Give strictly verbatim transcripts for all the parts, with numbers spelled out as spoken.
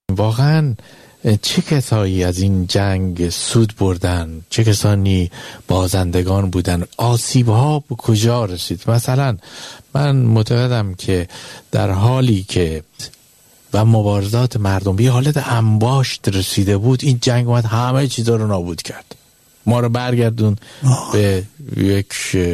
واقعا چه کسایی از این جنگ سود بردن، چه کسانی بازندگان بودن، آسیب‌ها به کجا رسید؟ مثلا من معتقدم که در حالی که و مبارزات مردم به حالت انباشت رسیده بود، این جنگ اومد همه چیزا رو نابود کرد، ما رو برگردون آه. به یک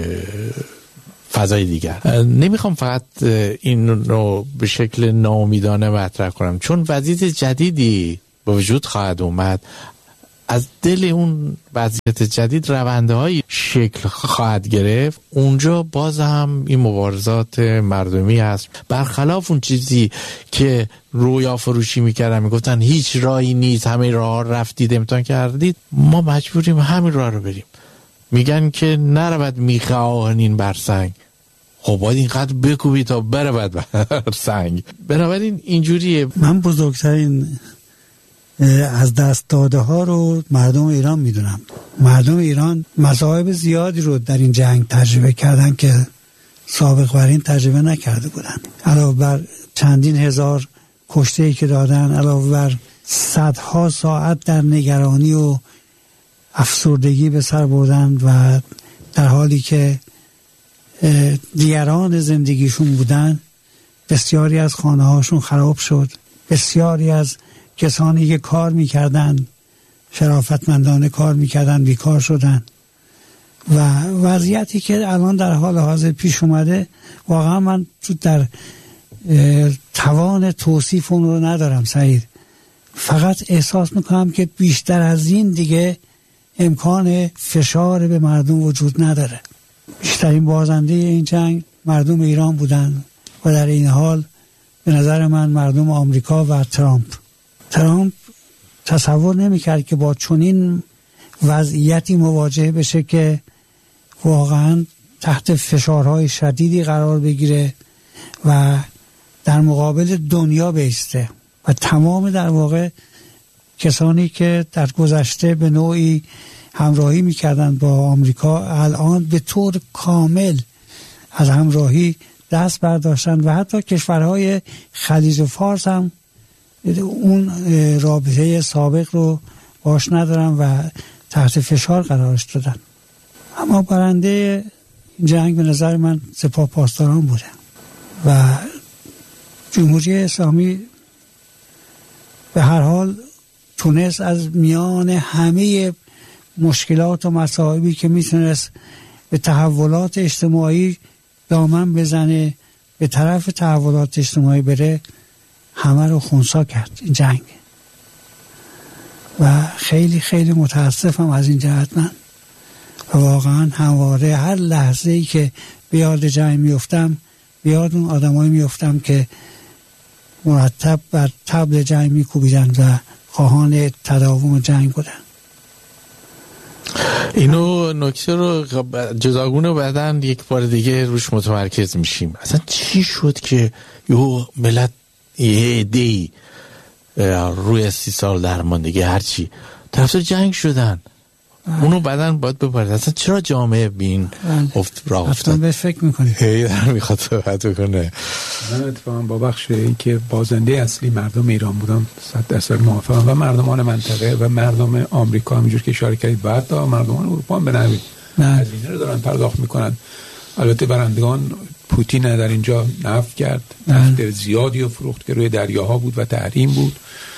فضای دیگر. نمیخوام فقط این رو به شکل ناامیدانه مطرح کنم، چون وضعیت جدیدی به وجود خواهد اومد. از دل اون وضعیت جدید رونده‌های شکل خواهد گرفت. اونجا باز هم این مبارزات مردمی هست، برخلاف اون چیزی که رویا فروشی میکردن، میگفتن هیچ راهی نیست، همه راه رفتید امتحان کردید، ما مجبوریم همین راه رو بریم. میگن که نرود میخه آهنین بر سنگ، خب باید اینقدر بکوبی تا برود بر سنگ. بنابراین اینجوریه. من بزرگترین از دست داده ها رو مردم ایران میدونم. مردم ایران مصائب زیادی رو در این جنگ تجربه کردن که سابق بر این تجربه نکرده بودن. علاوه بر چندین هزار کشته‌ای که دادن، علاوه بر صدها ساعت در نگرانی و افسردگی به سر بردن و در حالی که دیگران زندگیشون بودن، بسیاری از خانه هاشون خراب شد. بسیاری از کسانی که کار میکردن، شرافتمندانه کار میکردن، بیکار شدن و وضعیتی که الان در حال حاضر پیش اومده، واقعا من تو در توان توصیف اون رو ندارم سعید. فقط احساس میکنم که بیشتر از این دیگه امکان فشار به مردم وجود نداره. بیشترین بازنده این جنگ مردم ایران بودن و در این حال به نظر من مردم آمریکا و ترامپ. ترامپ تصور نمی‌کرد که با چنین وضعیتی مواجه بشه که واقعا تحت فشارهای شدیدی قرار بگیره و در مقابل دنیا بایسته و تمام در واقع کسانی که در گذشته به نوعی همراهی می‌کردند با آمریکا، الان به طور کامل از همراهی دست برداشتن و حتی کشورهای خلیج فارس هم اون رابطه سابق رو باش ندارن و تحت فشار قرارش دادن. اما برنده جنگ به نظر من سپاه پاسداران بوده و جمهوری اسلامی به هر حال تونست از میان همه مشکلات و مصائبی که میتونست به تحولات اجتماعی دامن بزنه، به طرف تحولات اجتماعی بره، همه رو خونسا کرد این جنگ و خیلی خیلی متاسفم از این جهت من و واقعا همواره هر لحظه ای که به یاد جنگ میفتم به یاد اون آدمایی میفتم که مرتب بر طبل جنگ میکوبیدن و خواهان تداوم جنگ بودن. اینو نکته رو جداگونه بعدن یک بار دیگه روش متمرکز میشیم. اصلا چی شد که یو ملت یه عده‌ای روی سی سال درماندگی هرچی طرفدار جنگ شدن؟ اونو بعدن باید بپرد اصلا چرا جامعه بین افت راه افتاد؟ به فکر میکنی هی در میخواد صحبت بکنه. من اتفاقا با بخش این که بازنده اصلی مردم ایران بودم صد درصد موافقم و مردمان منطقه و مردم آمریکا همینجور که اشاره کردید بعد تا مردمان اروپا هم به نوعی هزینه رو دارن پرداخت میکنن. البته برندگان پوتین در اینجا نفت کرد، نفت زیادی و فروخت که روی دریاها بود و تحریم بود.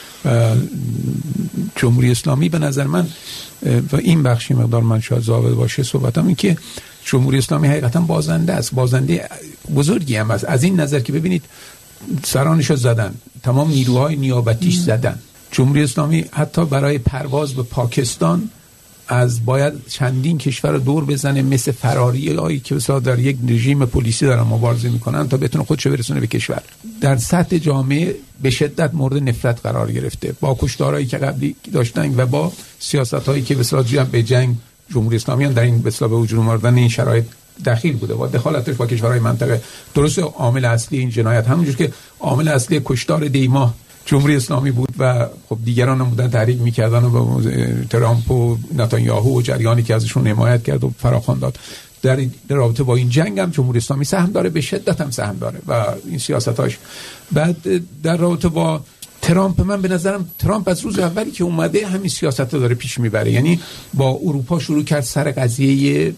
جمهوری اسلامی به نظر من و این بخشی مقدار من شاید ضابط باشه صحبتم این که جمهوری اسلامی حقیقتا بازنده است، بازنده بزرگی هم است از این نظر که ببینید سرانشو زدن، تمام نیروهای نیابتیش زدن. جمهوری اسلامی حتی برای پرواز به پاکستان از باید چندین کشور رو دور بزنه مثل فراری هایی که مثلا در یک رژیم پلیسی دارن مبارزه میکنن تا بتونه خودشو برسونه به کشور. در سطح جامعه به شدت مورد نفرت قرار گرفته با کشتارهایی که قبلی داشتن و با سیاست‌هایی که به اصطلاح به جنگ جمهوری اسلامی در این به اصطلاح به وجود آوردن این شرایط دخیل بوده با دخالتش با کشورهای منطقه. درست عامل اصلی این جنایت همونجور که عامل اصلی کشتار دیما جمهوری اسلامی بود و خب دیگران هم بودن تحریک میکردن و با ترامپ و نتانیاهو و جریانی که ازشون حمایت کرد و فراخوان داد. در, در رابطه با این جنگ هم جمهوری اسلامی سهم داره، به شدت هم سهم داره و این سیاستاش. بعد در رابطه با ترامپ، من به نظرم ترامپ از روز اولی که اومده همین سیاست رو داره پیش میبره. یعنی با اروپا شروع کرد سر قضیه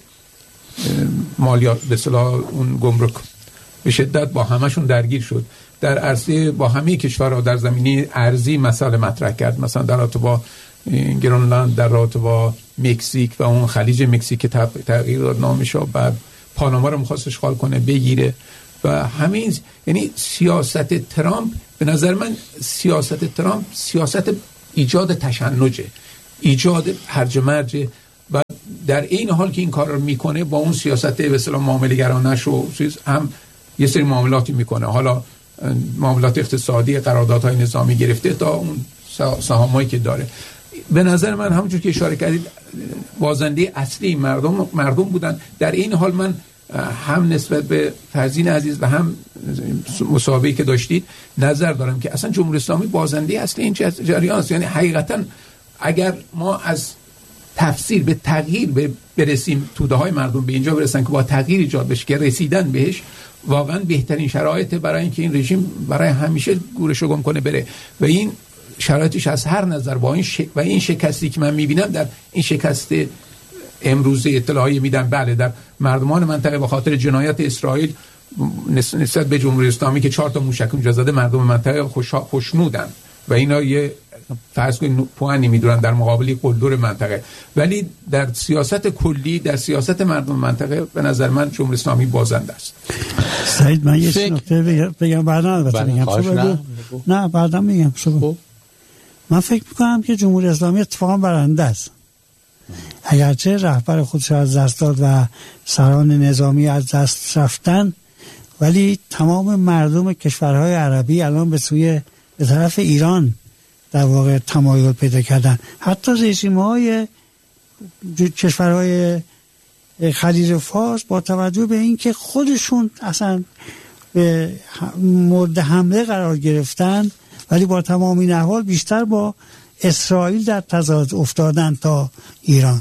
مالیات به اصطلاح اون گمرک به شدت با همشون درگیر شد، در عرصه با همه کشورها در زمینه ارزی مسائل مطرح کرد، مثلا در رابطه با گرونلند، در رابطه با مکزیک و اون خلیج مکزیک که تغییر داد نامش، بعد پاناما رو می‌خواست اشغال کنه بگیره و همین. یعنی سیاست ترامپ به نظر من سیاست ترامپ سیاست ایجاد تشنجه، ایجاد هرج و مرج، و در این حال که این کار رو میکنه با اون سیاست به اصطلاح معامله‌گرانه‌ش و هم یه سری معاملاتی میکنه، حالا معاملات اقتصادی، قراردادهای نظامی گرفته تا اون سهامایی که داره. به نظر من همونجور که اشاره کردید بازنده اصلی مردم مردم بودن. در این حال من هم نسبت به فرزین عزیز و هم مسابقه‌ای که داشتید نظر دارم که اصلا جمهوری اسلامی بازنده اصلی این جریان است. یعنی حقیقتا اگر ما از تفسیر به تغییر برسیم، توده های مردم به اینجا برسن که با تغییر ایجاد بشه که رسیدن بهش واقعا بهترین شرایط برای اینکه این رژیم برای همیشه گورش رو گم کنه بره، و این شرایطش از هر نظر با این شک... و این شکستی که من میبینم در این شکست امروزه اطلاعی میدن بله در مردمان منطقه به خاطر جنایت اسرائیل نسبت به جمهوری اسلامی که چهار تا موشک اونجا زده، مردم منطقه خوش خوشنودن و اینا یه فرض کنید پوانی میدونن در مقابل قلدر منطقه. ولی در سیاست کلی، در سیاست مردم منطقه به نظر من جمهوری اسلامی بازنده است. سعید من یه نکته بگم بعدا البته میگم نه بعدا میگم شما. من فکر میکنم که جمهوری اسلامی اتفاقا برنده است، اگرچه رهبر خودش از دست داد و سران نظامی از دست رفتن، ولی تمام مردم کشورهای عربی الان به سوی به طرف ایران در واقع تمایل پیدا کردن. حتی رژیم‌های کشورهای خلیج فارس با توجه به اینکه خودشون اصلا به مورد حمله قرار گرفتن، ولی با تمام این احوال بیشتر با اسرائیل در تضاد افتادن تا ایران.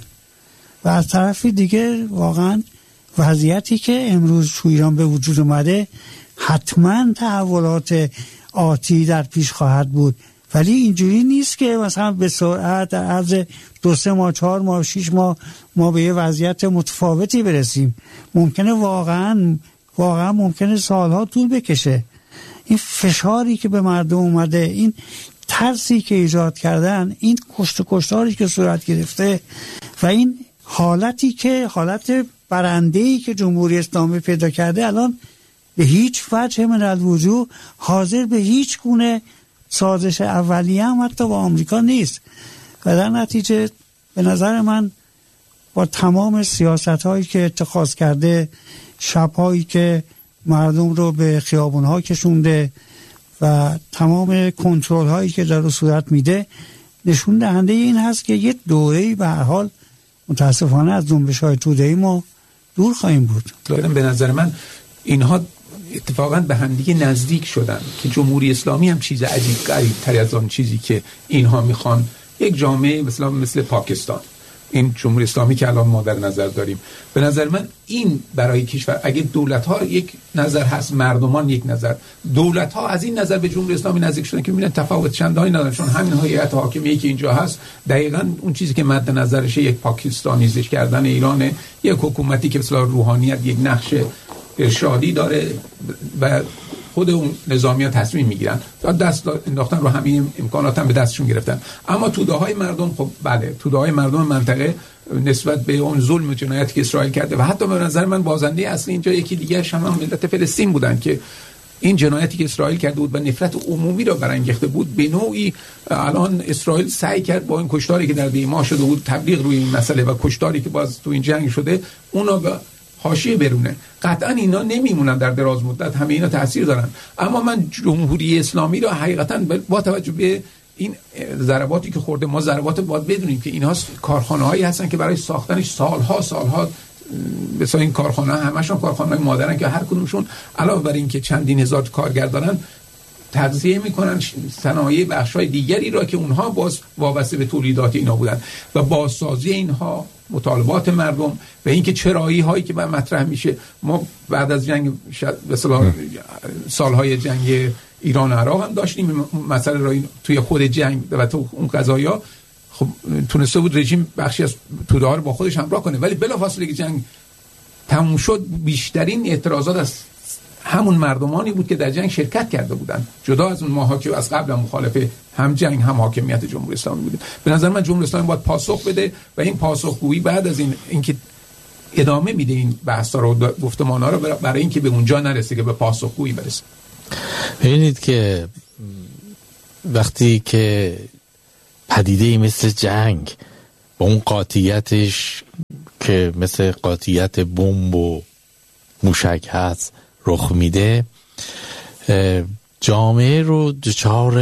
و از طرفی دیگه واقعا وضعیتی که امروز تو ایران به وجود اومده حتما تحولات آتی در پیش خواهد بود، ولی اینجوری نیست که مثلا به سرعت در عرض دو سه ماه چهار ماه شش ماه ما به یه وضعیت متفاوتی برسیم. ممکنه واقعا واقعا ممکنه سالها طول بکشه. این فشاری که به مردم اومده، این ترسی که ایجاد کردن، این کشت و کشتاری که صورت گرفته و این حالتی که حالت برنده‌ای که جمهوری اسلامی پیدا کرده، الان به هیچ وجه من الوجوه حاضر به هیچ گونه سازش اولیه هم حتی با آمریکا نیست. و در نتیجه به نظر من با تمام سیاست هایی که اتخاذ کرده، شبهایی که مردم رو به خیابون ها کشونده و تمام کنترل هایی که در صورت میده، نشون دهنده این هست که یک دوره‌ای به هر حال متاسفانه از جنبش های توده‌ای ما دور خواهیم بود. به نظر من اینها اتفاقا به هم دیگه نزدیک شدن که جمهوری اسلامی هم چیز عجیب غریب تر از آن چیزی که اینها میخوان، یک جامعه مثلا مثل پاکستان، این جمهوری اسلامی که الان ما در نظر داریم، به نظر من این برای کشور، اگه دولت ها یک نظر هست، مردمان یک نظر، دولت ها از این نظر به جمهوری اسلامی نزدیک شدن که میبینن تفاوت چندانی ندارن، چون همین هیئت حاکمیه که اینجا هست دقیقاً اون چیزی که مد نظرشه یک پاکستانیزش کردن ایران، یک حکومتی که مثلا روحانیت یک نقش ارشادی داره و خود اون نظامی ها تصمیم میگیرن، دست انداختن رو همه امکانات هم به دستشون گرفتن. اما توده های مردم، خب بله توده های مردم منطقه نسبت به اون ظلم و جنایتی که اسرائیل کرده، و حتی به نظر من بازنده اصلی اینجا یکی دیگه هم ملت فلسطین بودن که این جنایتی که اسرائیل کرده بود و نفرت عمومی را برانگیخته بود، به نوعی الان اسرائیل سعی کرد با این کشتاری که در دیما شده بود، تبلیغ روی این مسئله و کشتاری که باز تو این جنگ شده، اونا به حاشیه برونه. قطعا اینا نمیمونن در دراز مدت، همه اینا تاثیر دارن. اما من جمهوری اسلامی را حقیقتا با توجه به این ضرباتی که خورده، ما ضربات باید بدونیم که اینها کارخانه‌هایی هستن که برای ساختنش سالها سالها مثلا این کارخانه همشون کارخانه‌های مادرن که هر کدومشون علاوه بر این که چندین هزار کارگر دارن، تغذیه میکنن صنایع بخش‌های دیگری را که اونها باز وابسته به تولیدات اینا بودن، و بازسازی اینها، مطالبات مردم و اینکه چرایی هایی که بعد مطرح میشه. ما بعد از جنگ مثلا سالهای جنگ ایران و عراق هم داشتیم مسئله را توی خود جنگ و تو اون قضایا خب تونسته بود رژیم بخشی از توده ها رو با خودش همراه کنه، ولی بلافاصله که جنگ تموم شد بیشترین اعتراضات از همون مردمانی بود که در جنگ شرکت کرده بودن، جدا از اون ماها که از قبل هم مخالف هم جنگ هم حاکمیت جمهوری اسلامی بودن. به نظر من جمهوری اسلامی باید پاسخ بده و این پاسخگویی بعد از این اینکه ادامه میده این بحثا رو گفتمانا رو برای اینکه به اونجا نرسه که به پاسخگویی برسه. ببینید که وقتی که پدیده مثل جنگ با اون قاطعیتش که مثل قاطعیت بمب و موشک هست رخ میده، جامعه رو دچار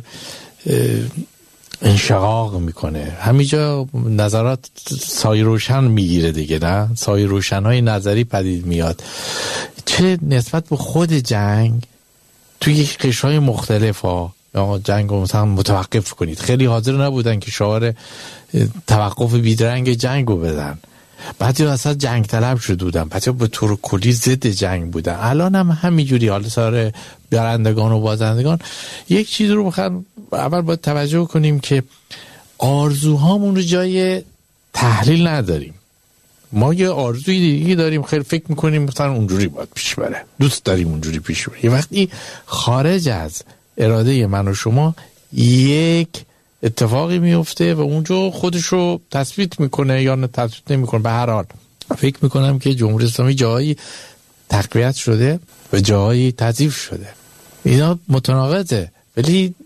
انشقاق میکنه. همینجا نظرات سایه روشن میگیره دیگه، نه سایه روشنهای نظری پدید میاد، چه نسبت به خود جنگ توی قشرهای مختلف ها. جنگ رو مثلا متوقف کنید، خیلی حاضر نبودن که شعار توقف بیدرنگ جنگ رو بدن، بعضی اصلا جنگ طلب شده بودن، بعضی به طور کلی ضد جنگ بودن. الان هم همینجوری، حالا سر برندگان و بازندگان یک چیز رو بخوام اول باید توجه کنیم که آرزوهامون رو جای تحلیل نداریم. ما یه آرزوی دیگه داریم، خیلی فکر میکنیم مثلا اونجوری باید پیش بره، دوست داریم اونجوری پیش بره. یه وقتی خارج از اراده من و شما یک اتفاقی میفته و اونجا خودش رو تثبیت میکنه یا نه تثبیت نمیکنه. به هر حال فکر میکنم که جمهوری اسلامی جایی تقویت شده و جایی تضعیف شده، اینا متناقضه، ولی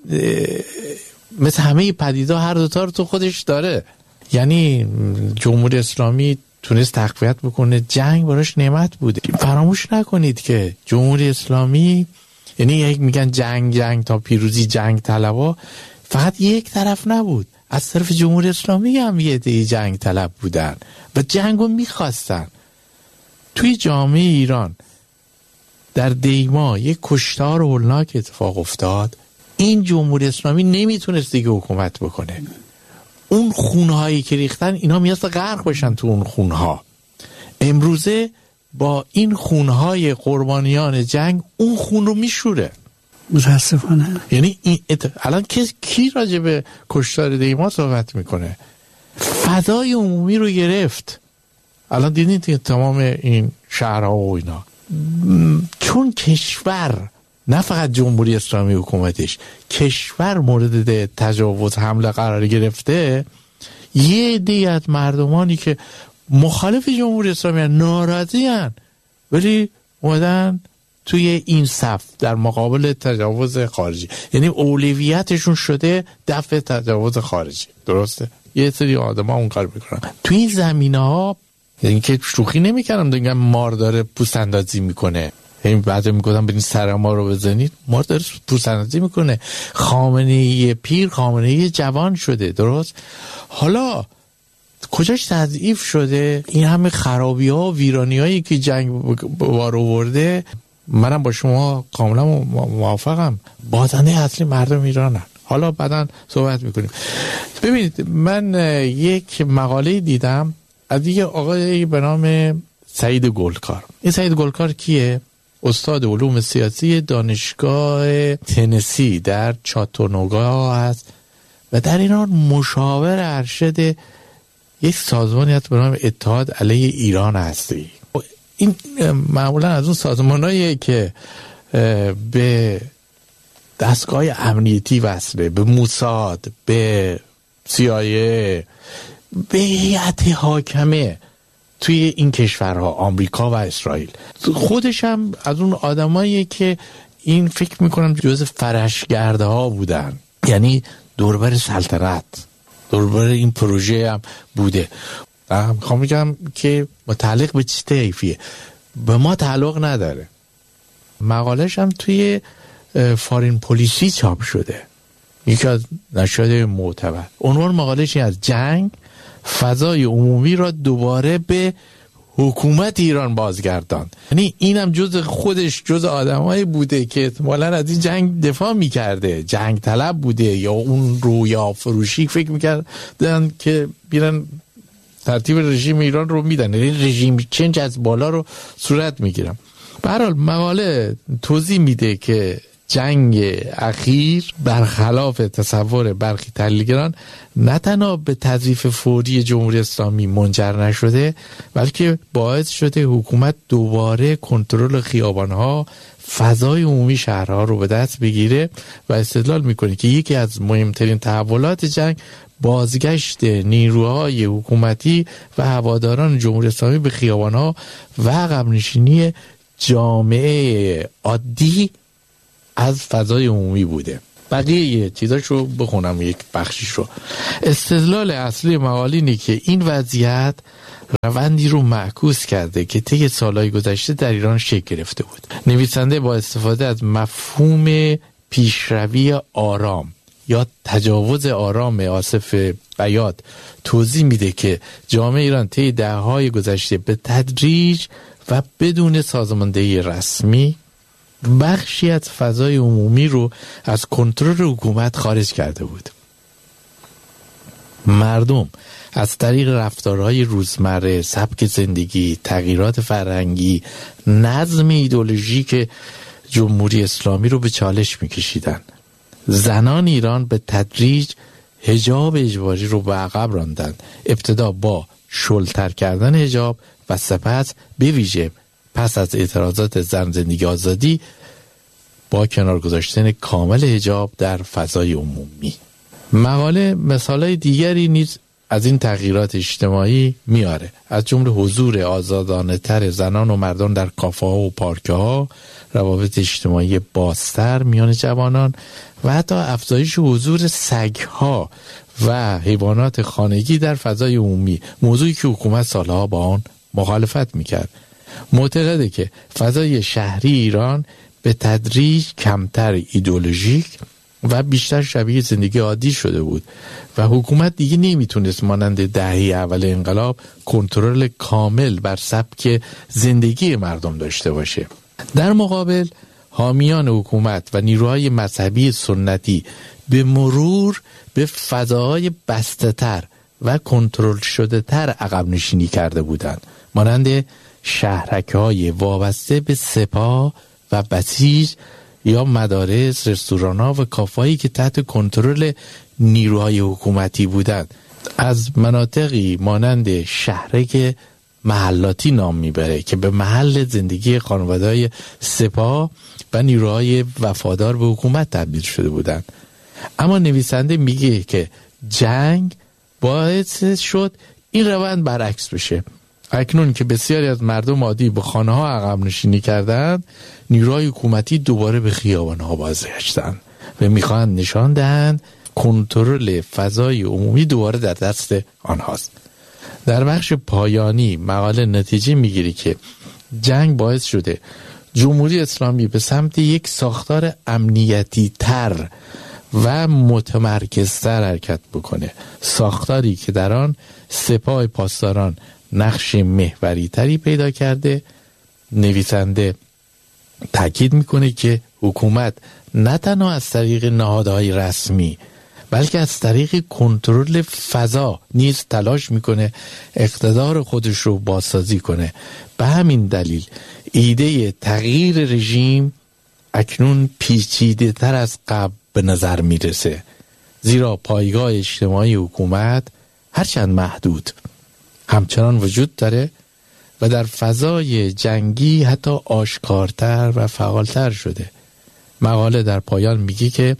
مثل همه پدیدا هر دوتا رو تو خودش داره. یعنی جمهوری اسلامی تونست تقویت بکنه، جنگ براش نعمت بوده. فراموش نکنید که جمهوری اسلامی، یعنی یک میگن جنگ جنگ تا پیروزی جنگ طلبا، فقط یک طرف نبود، از طرف جمهوری اسلامی هم یه عده جنگ طلب بودن و جنگو میخواستن. توی جامعه ایران در دیما یک کشتار هولناک اتفاق افتاد، این جمهوری اسلامی نمیتونست دیگه حکومت بکنه. اون خونهایی که ریختن اینا میاست غرق بشن تو اون خونها. امروزه با این خونهای قربانیان جنگ اون خون رو میشوره متاسفانه. یعنی این ات... الان کی کی راجع به کشتار دیما صحبت میکنه؟ فضای عمومی رو گرفت. الان دیدید که تمام این شهرها و اینا، چون کشور، نه فقط جمهوری اسلامی حکومتش، کشور مورد تجاوز حمله قرار گرفته، یه عده از مردمانی که مخالف جمهوری اسلامی هن، ناراضی هن، ولی اومدن توی این صف در مقابل تجاوز خارجی، یعنی اولویتشون شده دفع تجاوز خارجی. درسته؟ یه سری آدم ها اون کار میکنن توی این زمینه ها. یعنی که شوخی نمیکنم، دیگه مار داره پوست اندازی میکنه، این بعد میگفتم برین سر ما رو بزنید، مار داره پوست اندازی میکنه. خامنه‌ای پیر خامنه‌ای جوان شده. درست؟ حالا کجاش تضعیف شده؟ این همه خرابی ها و ویرانی هایی که جنگ بار آورده. منم با شما کاملا موافقم، بازنده اصلی مردم ایرانن. حالا بعداً صحبت میکنیم. ببینید، من یک مقاله دیدم از یه آقای به نام سعید گلکار. این سعید گلکار کیه؟ استاد علوم سیاسی دانشگاه تنسی در چاتونوگا هست و در ایران مشاور ارشد یک سازمانی هست به نام اتحاد علیه ایران هستی. این معمولا از اون سازماناییه که به دستگاه امنیتی وصله، به موساد، به سی آی ای، به هیئت حاکمه توی این کشورها، آمریکا و اسرائیل. خودش هم از اون آدماییه که این فکر میکنم جز فرشگرده ها بودن، یعنی دوربر سلطنت، دوربر این پروژه هم بوده. میخوام بگم که متعلق به چی طیفیه، به ما تعلق نداره. مقالش هم توی فارین پلیسی چاپ شده، یکی از نشریات معتبر. عنوان مقالش این از جنگ فضای عمومی را دوباره به حکومت ایران بازگرداند. یعنی اینم جز خودش جز آدمایی بوده که احتمالاً از این جنگ دفاع میکرده، جنگ طلب بوده، یا اون رویا فروشی فکر میکردن که بیرن ترتیب رژیم ایران رو میدن، یعنی رژیم چنج از بالا رو صورت میگیرن. به هر حال مقاله توضیح میده که جنگ اخیر برخلاف تصور برخی تحلیلگران نه تنها به تضعیف فوری جمهوری اسلامی منجر نشده، بلکه باعث شده حکومت دوباره کنترل خیابانها، فضای عمومی شهرها رو به دست بگیره و استدلال میکنه که یکی از مهمترین تحولات جنگ بازگشت نیروهای حکومتی و هواداران جمهوری اسلامی به خیابانها و عقب نشینی جامعه عادی از فضای عمومی بوده. بقیه چیزاشو بخونم، یک بخشیش رو. استدلال اصلی مقاله اینه که این وضعیت روندی رو معکوس کرده که طی سالهای گذشته در ایران شکل گرفته بود. نویسنده با استفاده از مفهوم پیشروی آرام یا تجاوز آرام آصف بیات توضیح میده که جامعه ایران طی دهه‌های گذشته به تدریج و بدون سازماندهی رسمی بخشی از فضای عمومی رو از کنترل حکومت خارج کرده بود. مردم از طریق رفتارهای روزمره، سبک زندگی، تغییرات فرهنگی، نظم ایدئولوژیک جمهوری اسلامی رو به چالش میکشیدن. زنان ایران به تدریج حجاب اجباری رو به عقب راندن، ابتدا با شلتر کردن حجاب و سپس به ویژه پس از اعتراضات زن زندگی آزادی با کنار گذاشتن کامل حجاب در فضای عمومی. مقاله مثالای دیگری نیز از این تغییرات اجتماعی میاره، از جمله حضور آزادانه تر زنان و مردان در کافه ها و پارک ها، روابط اجتماعی بازتر میان جوانان و حتی افزایش حضور سگ ها و حیوانات خانگی در فضای عمومی، موضوعی که حکومت سالها با آن مخالفت میکرد. معتقده که فضای شهری ایران به تدریج کمتر ایدئولوژیک و بیشتر شبیه زندگی عادی شده بود و حکومت دیگه نمیتونست مانند دهه اول انقلاب کنترل کامل بر سبک زندگی مردم داشته باشه. در مقابل حامیان حکومت و نیروهای مذهبی سنتی به مرور به فضاهای بسته‌تر و کنترل شده تر عقب نشینی کرده بودند، مانند شهرک‌های وابسته به سپاه و بسیج یا مدارس، رستوران‌ها و کافه‌هایی که تحت کنترل نیروهای حکومتی بودند. از مناطقی مانند شهرک محلاتی نام میبره که به محل زندگی خانواده‌های سپاه و نیروهای وفادار به حکومت تبدیل شده بودند. اما نویسنده میگه که جنگ باعث شد این روند برعکس بشه. اکنون که بسیاری از مردم عادی به خانه ها عقب نشینی کردند، نیروهای حکومتی دوباره به خیابان ها بازگشتند و میخواهند نشان دهند کنترل فضای عمومی دوباره در دست آنهاست. در بخش پایانی مقاله نتیجه میگیری که جنگ باعث شده جمهوری اسلامی به سمت یک ساختار امنیتی تر و متمرکزتر حرکت بکنه، ساختاری که در آن سپاه پاسداران نقش محوری تری پیدا کرده. نویسنده تاکید میکنه که حکومت نه تنها از طریق نهادهای رسمی بلکه از طریق کنترل فضا نیز تلاش میکنه اقتدار خودش رو بازسازی کنه. به همین دلیل ایده تغییر رژیم اکنون پیچیده تر از قبل به نظر میرسه، زیرا پایگاه اجتماعی حکومت هرچند محدود همچنان وجود داره و در فضای جنگی حتی آشکارتر و فعالتر شده. مقاله در پایان میگه که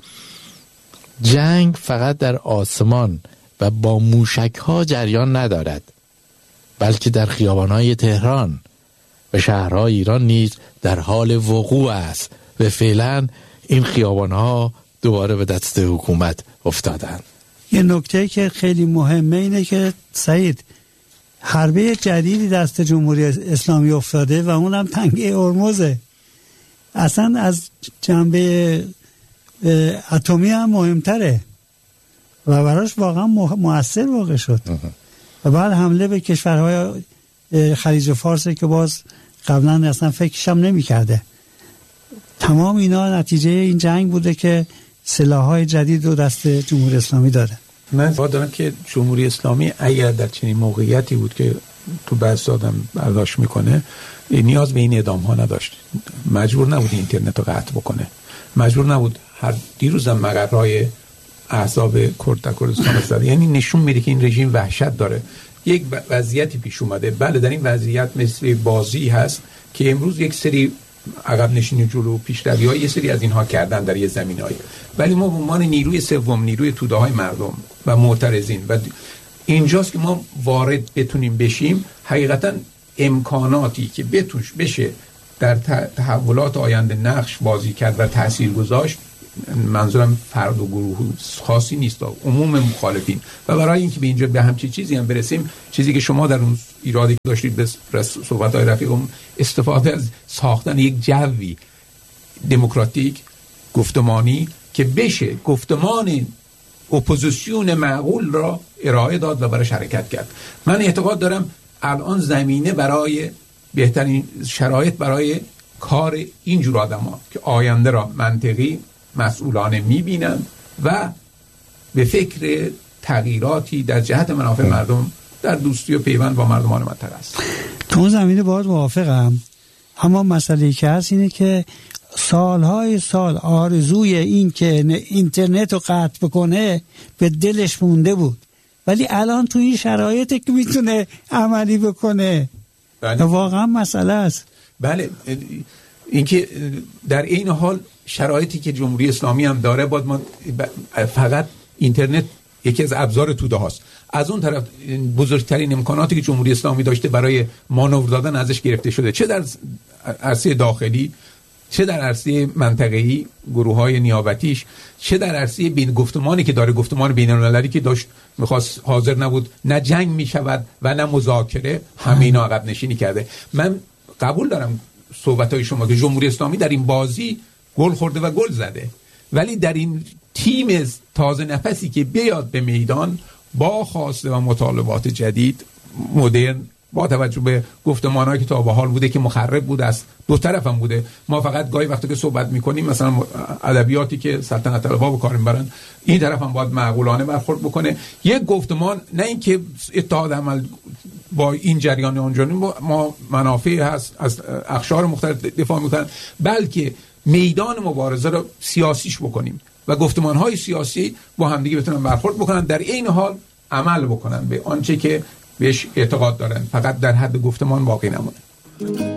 جنگ فقط در آسمان و با موشک ها جریان ندارد، بلکه در خیابانهای تهران و شهرهای ایران نیز در حال وقوع است و فعلا این خیابانها دوباره به دست حکومت افتادند. یه نکته که خیلی مهمه اینه که سعید، حربه جدیدی دست جمهوری اسلامی افتاده و اونم تنگه هرمزه. اصلا از جنبه اتمی هم مهمتره و براش واقعا مؤثر واقع شد و بعد حمله به کشورهای خلیج فارس که باز قبلا اصلا فکرشم نمی کرده. تمام اینا نتیجه این جنگ بوده که سلاح‌های جدید رو دست جمهوری اسلامی داده. من باید دارم که جمهوری اسلامی اگر در چنین موقعیتی بود که تو بعض آدم برداشت میکنه، نیاز به این اعدام ها نداشت، مجبور نبود اینترنت رو قطع بکنه، مجبور نبود هر دیروزم مقرهای احزاب کرد در کردستان است. یعنی نشون میده که این رژیم وحشت داره. یک وضعیتی پیش اومده. بله در این وضعیت مثل بازی هست که امروز یک سری عقب نشینی جلو پیشروی های یه سری از اینها کردن در یه زمینه‌ای، ولی ما به عنوان نیروی سوم، نیروی توده های مردم و معترضین و اینجاست که ما وارد بتونیم بشیم. حقیقتا امکاناتی که بتوش بشه در تحولات آینده نقش بازی کرد و تأثیر گذاشت، منظورم فرد و گروه خاصی نیست، عموم مخالفین. و برای اینکه به اینجا به همچین چیزی هم برسیم، چیزی که شما در اون ایرادی که داشتید به صحبت‌های رفیقم، استفاده از ساختن یک جوی دموکراتیک گفتمانی که بشه گفتمان اپوزیسیون معقول را ارائه داد و براش حرکت کرد. من اعتقاد دارم الان زمینه برای بهترین شرایط برای کار اینجور آدم‌ها که آینده را منطقی مسئولانه می‌بینند و به فکر تغییراتی در جهت منافع مردم در دوستی و پیوند با مردمان منطقه است. تو اون زمینه باید موافقم، اما مسئله که هست اینه که سالهای سال آرزوی این که اینترنت رو قطع بکنه به دلش مونده بود، ولی الان تو این شرایطی که میتونه عملی بکنه. بله. واقعا مسئله است. بله، اینکه در این حال شرایطی که جمهوری اسلامی هم داره، باید ما فقط اینترنت یکی از ابزار توده هاست. از اون طرف بزرگترین امکاناتی که جمهوری اسلامی داشته برای مانور دادن ازش گرفته شده، چه در عرصه داخلی، چه در عرصه منطقه‌ای گروه‌های نیابتیش، چه در عرصه بین گفتمانی که داره، گفتمان بین‌المللی که داشت، می‌خواست حاضر نبود، نه جنگ می‌شود و نه مذاکره، همه اینا عقب نشینی کرده. من قبول دارم صحبت‌های شما که جمهوری اسلامی در این بازی گل خورده و گل زده، ولی در این تیم تازه نفسی که بیاد به میدان با خواسته و مطالبات جدید مدرن، با توجه به گفتمان‌هایی که تا به حال بوده که مخرب بوده، است دو طرف هم بوده. ما فقط گاهی وقتی که صحبت می‌کنیم مثلا ادبیاتی که سلطنت طلبها به کار می‌برن، این طرف هم باید معقولانه برخورد بکنه. یک گفتمان، نه اینکه اتحاد عمل با این جریان اونجوری ما منافع هست از اقشار مختلف دفاع می‌کنن، بلکه میدان مبارزه رو سیاسیش بکنیم و گفتمان‌های سیاسی با همدیگه بتونن برخورد بکنن، در این حال عمل بکنن به آنچه که بهش اعتقاد دارن، فقط در حد گفتمان باقی نمونه.